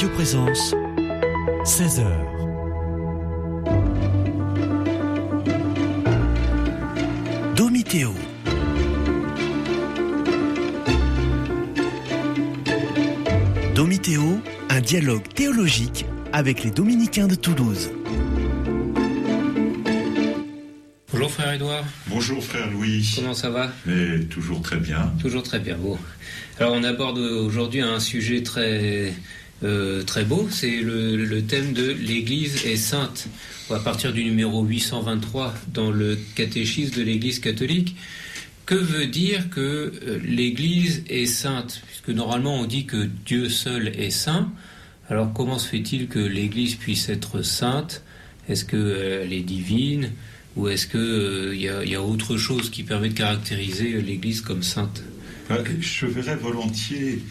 Radio Présence, 16h. Domitéo. Domitéo, un dialogue théologique avec les dominicains de Toulouse. Bonjour frère Édouard. Bonjour frère Louis. Comment ça va ? Mais toujours très bien. Toujours très bien, bon. Alors on aborde aujourd'hui un sujet très beau, c'est le thème de l'Église est sainte. À partir du numéro 823 dans le catéchisme de l'Église catholique. Que veut dire que l'Église est sainte ? Puisque normalement on dit que Dieu seul est saint. Alors comment se fait-il que l'Église puisse être sainte ? Est-ce qu'elle est divine ? Ou est-ce qu'il y a autre chose qui permet de caractériser l'Église comme sainte ? Je verrais volontiers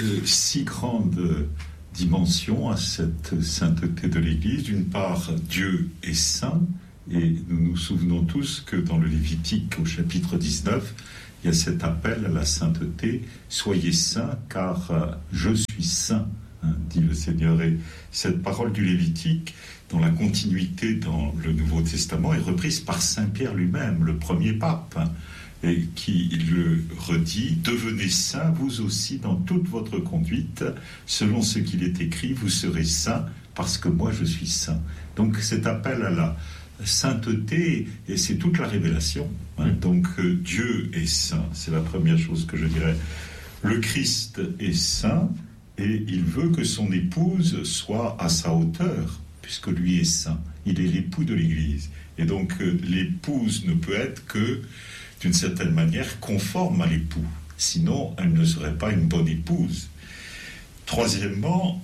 6 grandes dimensions à cette sainteté de l'Église. D'une part, Dieu est saint, et nous nous souvenons tous que dans le Lévitique, au chapitre 19, il y a cet appel à la sainteté. « Soyez saints, car je suis saint », dit le Seigneur. Et cette parole du Lévitique, dont la continuité dans le Nouveau Testament, est reprise par Saint Pierre lui-même, le premier pape, et qui le redit « Devenez saints, vous aussi, dans toute votre conduite, selon ce qu'il est écrit, vous serez saints, parce que moi je suis saint. » Donc cet appel à la sainteté, et c'est toute la révélation. Donc Dieu est saint, c'est la première chose que je dirais. Le Christ est saint, et il veut que son épouse soit à sa hauteur, puisque lui est saint. Il est l'époux de l'Église. Et donc l'épouse ne peut être que d'une certaine manière conforme à l'époux. Sinon, elle ne serait pas une bonne épouse. Troisièmement,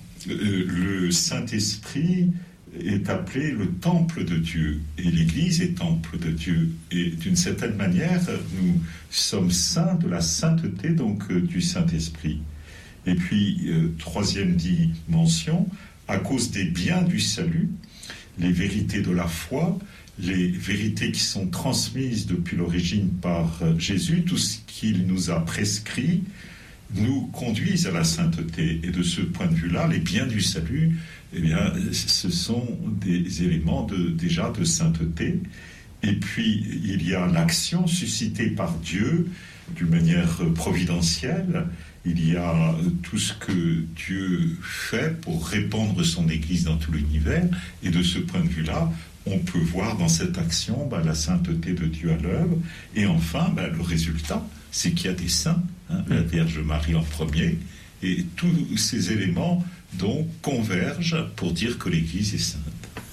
le Saint-Esprit est appelé le temple de Dieu. Et l'Église est temple de Dieu. Et d'une certaine manière, nous sommes saints de la sainteté, donc du Saint-Esprit. Et puis, troisième dimension, à cause des biens du salut, les vérités de la foi, les vérités qui sont transmises depuis l'origine par Jésus, tout ce qu'il nous a prescrit, nous conduisent à la sainteté. Et de ce point de vue-là, les biens du salut, eh bien, ce sont des éléments déjà de sainteté. Et puis, il y a l'action suscitée par Dieu d'une manière providentielle. Il y a tout ce que Dieu fait pour répandre son Église dans tout l'univers. Et de ce point de vue-là, on peut voir dans cette action la sainteté de Dieu à l'œuvre. Et enfin, le résultat, c'est qu'il y a des saints, la Vierge Marie en premier. Et tous ces éléments donc convergent pour dire que l'Église est sainte.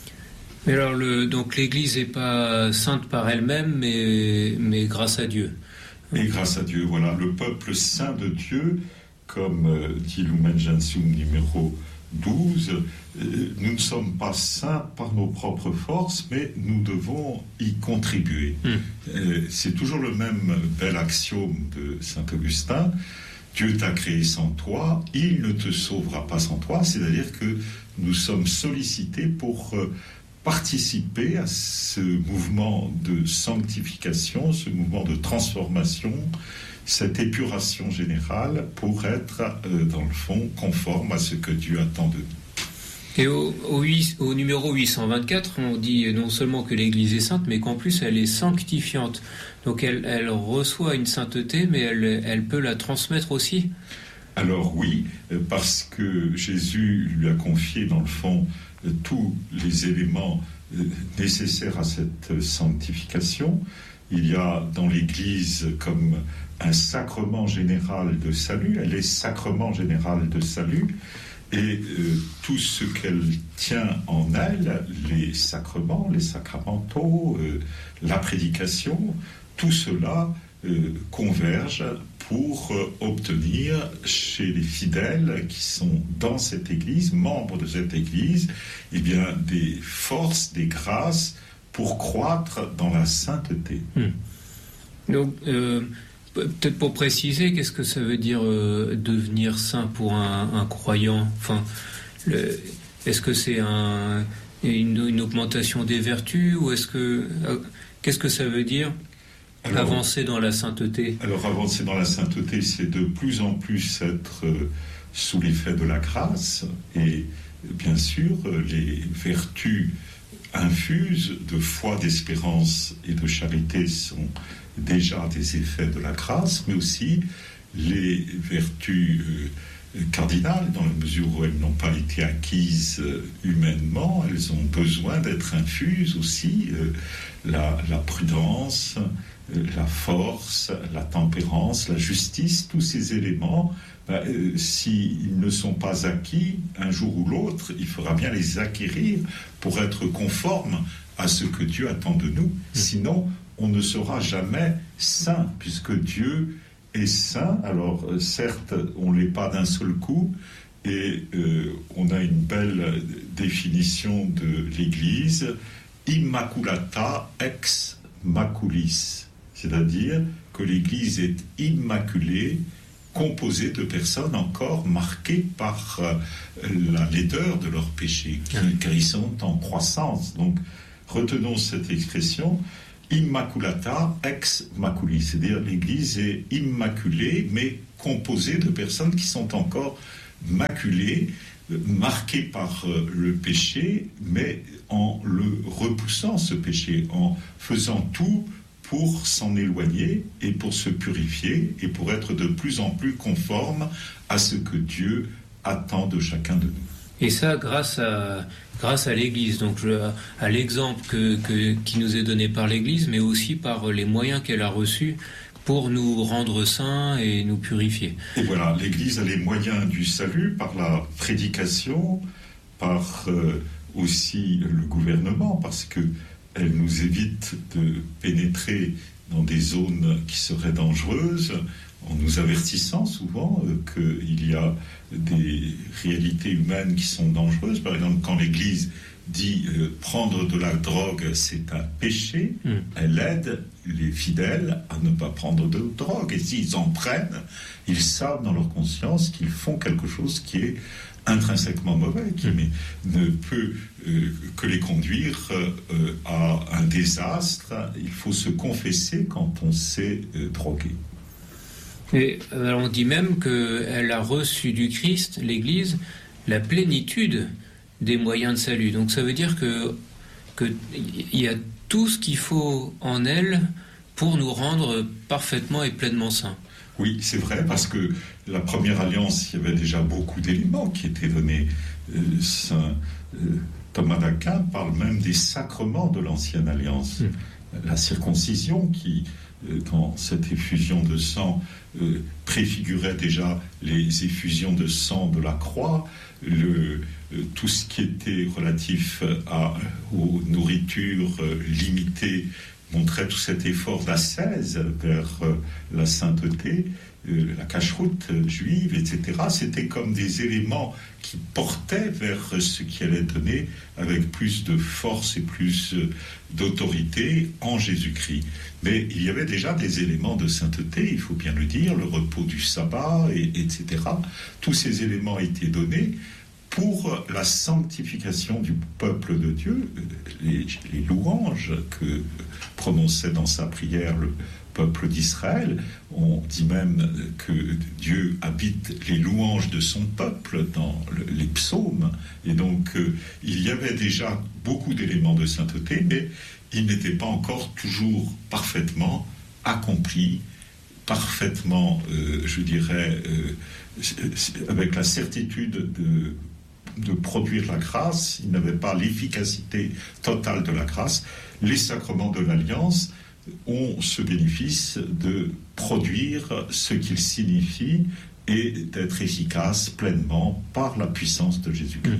Mais alors, donc l'Église n'est pas sainte par elle-même, mais grâce à Dieu. Et grâce à Dieu, voilà, le peuple saint de Dieu, comme dit Lumen Gentium numéro 12, nous ne sommes pas saints par nos propres forces, mais nous devons y contribuer. C'est toujours le même bel axiome de saint Augustin. Dieu t'a créé sans toi, il ne te sauvera pas sans toi. C'est-à-dire que nous sommes sollicités pour participer à ce mouvement de sanctification, ce mouvement de transformation, cette épuration générale pour être, dans le fond, conforme à ce que Dieu attend de nous. Et au numéro 824, on dit non seulement que l'Église est sainte, mais qu'en plus elle est sanctifiante. Donc elle reçoit une sainteté, mais elle peut la transmettre aussi. Alors oui, parce que Jésus lui a confié, dans le fond, tous les éléments nécessaires à cette sanctification. Il y a dans l'Église comme un sacrement général de salut, elle est sacrement général de salut, et tout ce qu'elle tient en elle, les sacrements, les sacramentaux, la prédication, tout cela converge pour obtenir chez les fidèles qui sont dans cette Église, membres de cette Église, eh bien, des forces, des grâces pour croître dans la sainteté. Donc, peut-être pour préciser, qu'est-ce que ça veut dire devenir saint pour un croyant ? Enfin, est-ce que c'est une augmentation des vertus ou qu'est-ce que ça veut dire ? Avancer dans la sainteté. Alors, avancer dans la sainteté, c'est de plus en plus être sous l'effet de la grâce. Et bien sûr, les vertus infuses de foi, d'espérance et de charité sont déjà des effets de la grâce, mais aussi les vertus cardinales, dans la mesure où elles n'ont pas été acquises humainement, elles ont besoin d'être infuses aussi. La prudence, la force, la tempérance, la justice, tous ces éléments, s'ils ne sont pas acquis, un jour ou l'autre, il faudra bien les acquérir pour être conforme à ce que Dieu attend de nous. Sinon, on ne sera jamais saint, puisque Dieu est saint. Alors, certes, on ne l'est pas d'un seul coup, et on a une belle définition de l'Église, immaculata ex maculis, c'est-à-dire que l'Église est immaculée, composée de personnes encore marquées par la laideur de leurs péchés, car ils sont en croissance. Donc, retenons cette expression, immaculata ex maculis, c'est-à-dire l'Église est immaculée, mais composée de personnes qui sont encore maculées, marquées par le péché, mais en le repoussant, ce péché, en faisant tout pour s'en éloigner et pour se purifier et pour être de plus en plus conforme à ce que Dieu attend de chacun de nous. Et ça, grâce à l'Église, donc à l'exemple qui nous est donné par l'Église, mais aussi par les moyens qu'elle a reçus pour nous rendre saints et nous purifier. Et voilà, l'Église a les moyens du salut par la prédication, par aussi le gouvernement, parce qu'elle nous évite de pénétrer dans des zones qui seraient dangereuses, en nous avertissant souvent qu'il y a des réalités humaines qui sont dangereuses. Par exemple, quand l'Église dit prendre de la drogue, c'est un péché, elle aide les fidèles à ne pas prendre de drogue. Et s'ils en prennent, ils savent dans leur conscience qu'ils font quelque chose qui est intrinsèquement mauvais, qui ne peut que les conduire à un désastre. Il faut se confesser quand on s'est drogué. Et on dit même qu'elle a reçu du Christ, l'Église, la plénitude des moyens de salut. Donc ça veut dire qu'il y a tout ce qu'il faut en elle pour nous rendre parfaitement et pleinement saints. Oui, c'est vrai, parce que la première alliance, il y avait déjà beaucoup d'éléments qui étaient donnés. Saint Thomas d'Aquin parle même des sacrements de l'ancienne alliance. La circoncision qui, dans cette effusion de sang, préfigurait déjà les effusions de sang de la croix, tout ce qui était relatif aux nourritures limitées montrait tout cet effort d'ascèse vers la sainteté, la cacheroute juive, etc. C'était comme des éléments qui portaient vers ce qui allait donner avec plus de force et plus d'autorité en Jésus-Christ. Mais il y avait déjà des éléments de sainteté, il faut bien le dire, le repos du sabbat, etc. Tous ces éléments étaient donnés pour la sanctification du peuple de Dieu, les louanges que prononçait dans sa prière le peuple d'Israël. On dit même que Dieu habite les louanges de son peuple dans les psaumes. Et donc, il y avait déjà beaucoup d'éléments de sainteté, mais ils n'étaient pas encore toujours parfaitement accomplis, parfaitement, je dirais, avec la certitude de produire la grâce. Il n'avait pas l'efficacité totale de la grâce. Les sacrements de l'Alliance ont ce bénéfice de produire ce qu'ils signifient et d'être efficaces pleinement par la puissance de Jésus-Christ.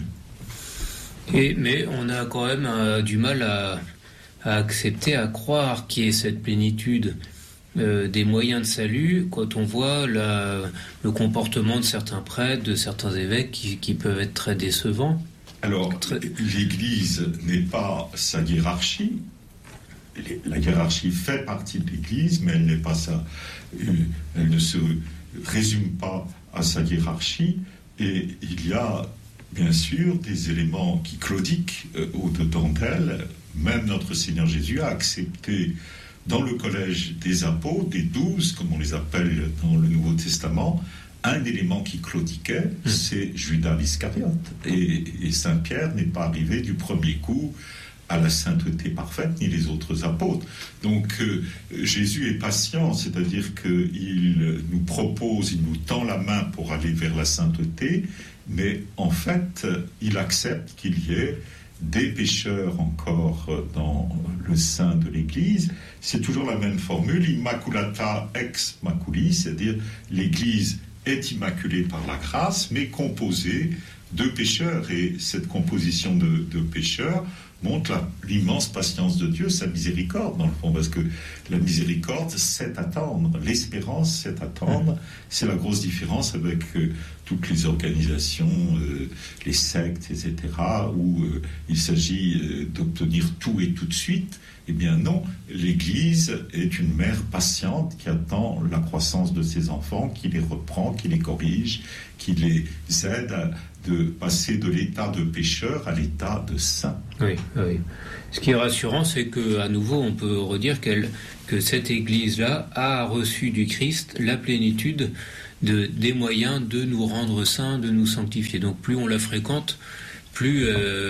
Mais on a quand même du mal à accepter, à croire qu'il y ait cette plénitude des moyens de salut quand on voit le comportement de certains prêtres, de certains évêques qui peuvent être très décevants. Alors, l'Église n'est pas sa hiérarchie. La hiérarchie fait partie de l'Église, mais elle n'est pas elle ne se résume pas à sa hiérarchie. Et il y a bien sûr des éléments qui claudiquent au-dedans d'elle. Même notre Seigneur Jésus a accepté dans le collège des apôtres, des 12, comme on les appelle dans le Nouveau Testament, un élément qui claudiquait, c'est Judas l'Iscariote. Et Saint Pierre n'est pas arrivé du premier coup à la sainteté parfaite, ni les autres apôtres. Donc Jésus est patient, c'est-à-dire qu'il nous propose, il nous tend la main pour aller vers la sainteté, mais en fait, il accepte qu'il y ait des pécheurs encore dans le sein de l'Église. C'est toujours la même formule, immaculata ex maculi, c'est-à-dire l'Église est immaculée par la grâce, mais composée de pécheurs. Et cette composition de pécheurs montre l'immense patience de Dieu, sa miséricorde dans le fond, parce que la miséricorde, c'est attendre, l'espérance, c'est attendre. C'est la grosse différence avec toutes les organisations, les sectes, etc., où il s'agit d'obtenir tout et tout de suite. Eh bien non, l'Église est une mère patiente qui attend la croissance de ses enfants, qui les reprend, qui les corrige, qui les aide de passer de l'état de pécheur à l'état de saint. Oui, oui. Ce qui est rassurant, c'est qu'à nouveau, on peut redire que cette Église-là a reçu du Christ la plénitude des moyens de nous rendre saints, de nous sanctifier. Donc plus on la fréquente, plus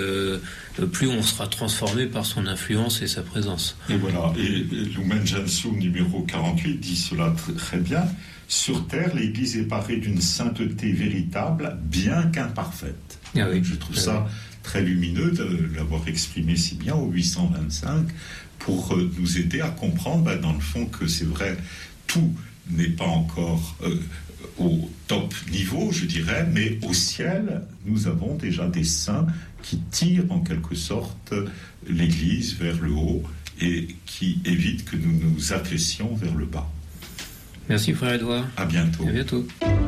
on sera transformé par son influence et sa présence. Et voilà, et Lumen Gentium numéro 48 dit cela très bien. Sur terre, l'Église est parée d'une sainteté véritable, bien qu'imparfaite. Ah oui. Je trouve ça très lumineux de l'avoir exprimé si bien au 825 pour nous aider à comprendre, dans le fond, que c'est vrai, tout n'est pas encore au top niveau, je dirais, mais au ciel, nous avons déjà des saints qui tirent en quelque sorte l'Église vers le haut et qui évitent que nous nous affaissions vers le bas. Merci frère Edouard. À bientôt. À bientôt.